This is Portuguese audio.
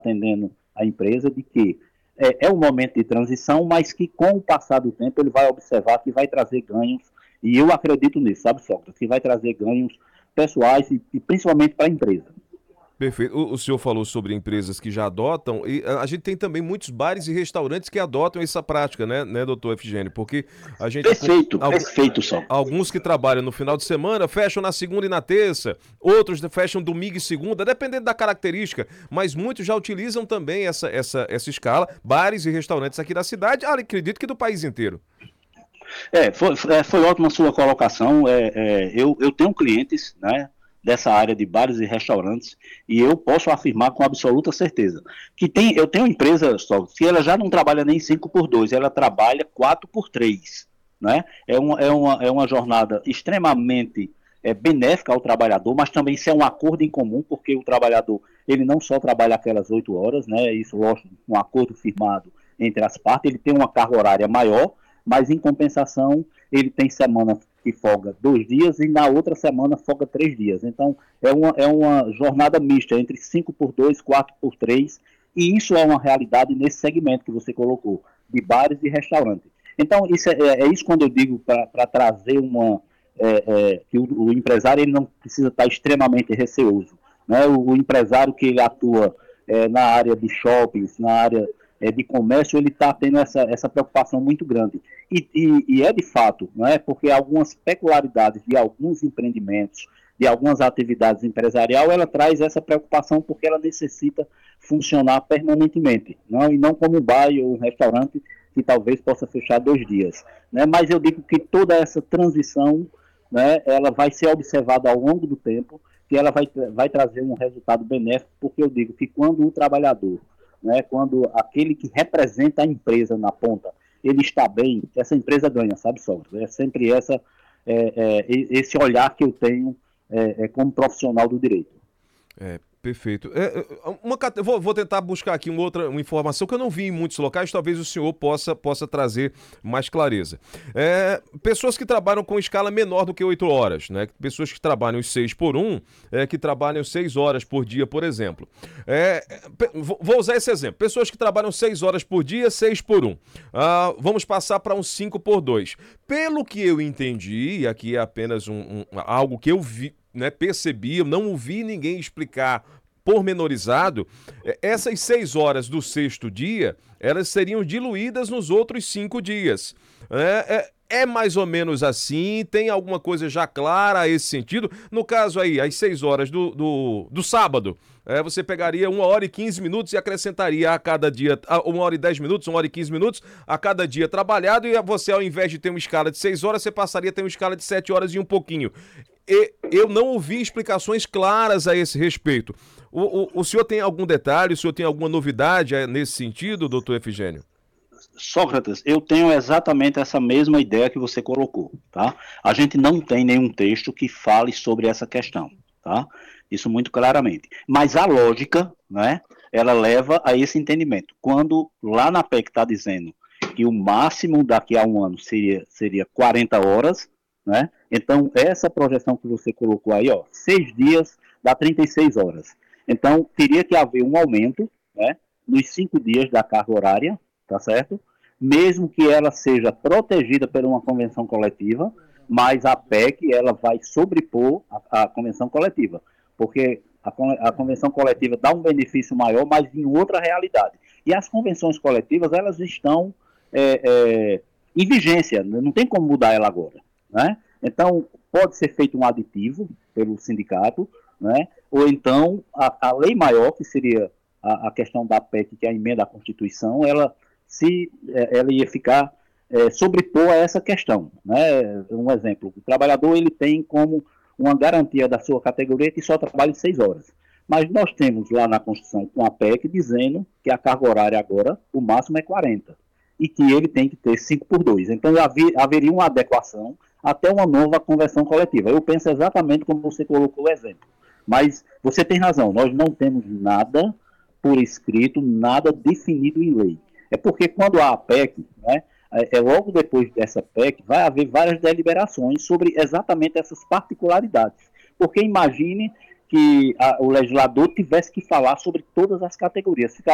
atendendo a empresa de que é um momento de transição, mas que com o passar do tempo ele vai observar que vai trazer ganhos, e eu acredito nisso, sabe, Sócrates, que vai trazer ganhos pessoais e principalmente para a empresa. Perfeito. O senhor falou sobre empresas que já adotam, e a gente tem também muitos bares e restaurantes que adotam essa prática, né, doutor Efigênio? Porque a gente. Perfeito, perfeito, Sócrates. Alguns que trabalham no final de semana fecham na segunda e na terça, outros fecham domingo e segunda, dependendo da característica, mas muitos já utilizam também essa escala, bares e restaurantes aqui da cidade, acredito que do país inteiro. Foi ótima a sua colocação. Eu tenho clientes, né, dessa área de bares e restaurantes, e eu posso afirmar com absoluta certeza que eu tenho uma empresa só, que ela já não trabalha nem 5x2, ela trabalha 4x3, né? É uma jornada extremamente benéfica ao trabalhador, mas também isso é um acordo em comum, porque o trabalhador, ele não só trabalha aquelas 8 horas, né? Isso, lógico, um acordo firmado entre as partes, ele tem uma carga horária maior, mas em compensação ele tem semana que folga 2 dias e na outra semana folga 3 dias. Então é uma jornada mista entre 5x2, 4x3, e isso é uma realidade nesse segmento que você colocou, de bares e restaurantes. Então isso é isso quando eu digo para trazer que o empresário ele não precisa estar extremamente receoso, né? O empresário que ele atua na área de shoppings, na área de comércio, ele está tendo essa preocupação muito grande. E é de fato, não é? Porque algumas peculiaridades de alguns empreendimentos, de algumas atividades empresariais, ela traz essa preocupação porque ela necessita funcionar permanentemente, não? E não como um bar ou um restaurante que talvez possa fechar 2 dias. Né? Mas eu digo que toda essa transição, né, ela vai ser observada ao longo do tempo, que ela vai trazer um resultado benéfico, porque eu digo que quando o trabalhador, né, quando aquele que representa a empresa na ponta, ele está bem, essa empresa ganha, sabe, Sócrates? É sempre esse olhar que eu tenho como profissional do direito. Perfeito. Vou tentar buscar aqui uma informação que eu não vi em muitos locais, talvez o senhor possa trazer mais clareza. Pessoas que trabalham com escala menor do que 8 horas, né? Pessoas que trabalham 6x1, que trabalham 6 horas por dia, por exemplo. Vou usar esse exemplo. Pessoas que trabalham 6 horas por dia, 6x1. Vamos passar para um 5x2. Pelo que eu entendi, e aqui é apenas algo que eu vi, né, percebi, eu não ouvi ninguém explicar pormenorizado, essas 6 horas do 6º dia, elas seriam diluídas nos outros 5 dias. É mais ou menos assim? Tem alguma coisa já clara a esse sentido? No caso aí, as 6 horas do sábado, você pegaria 1 hora e 15 minutos e acrescentaria a cada dia 1 hora e 10 minutos, 1 hora e 15 minutos a cada dia trabalhado, e você, ao invés de ter uma escala de 6 horas, você passaria a ter uma escala de 7 horas e um pouquinho. Eu não ouvi explicações claras a esse respeito. O senhor tem algum detalhe, o senhor tem alguma novidade nesse sentido, doutor Efigênio? Sócrates, eu tenho exatamente essa mesma ideia que você colocou, tá? A gente não tem nenhum texto que fale sobre essa questão, tá? Isso muito claramente. Mas a lógica, né, ela leva a esse entendimento. Quando lá na PEC está dizendo que o máximo daqui a um ano seria 40 horas, né? Então, essa projeção que você colocou aí, 6 dias dá 36 horas. Então, teria que haver um aumento, né, nos 5 dias da carga horária, tá certo? Mesmo que ela seja protegida por uma convenção coletiva, mas a PEC ela vai sobrepor a convenção coletiva, porque a convenção coletiva dá um benefício maior, mas em outra realidade. E as convenções coletivas, elas estão em vigência, não tem como mudar ela agora, né? Então, pode ser feito um aditivo pelo sindicato, né? Ou então a lei maior, que seria a questão da PEC, que é a emenda à Constituição, ela ia ficar sobrepor a essa questão, né? Um exemplo, o trabalhador ele tem como uma garantia da sua categoria que só trabalha 6 horas. Mas nós temos lá na Constituição, com a PEC, dizendo que a carga horária agora, o máximo é 40, e que ele tem que ter 5x2. Então haveria uma adequação até uma nova convenção coletiva. Eu penso exatamente como você colocou o exemplo. Mas você tem razão, nós não temos nada por escrito, nada definido em lei. É porque quando há a PEC, né, logo depois dessa PEC, vai haver várias deliberações sobre exatamente essas particularidades. Porque imagine que o legislador tivesse que falar sobre todas as categorias.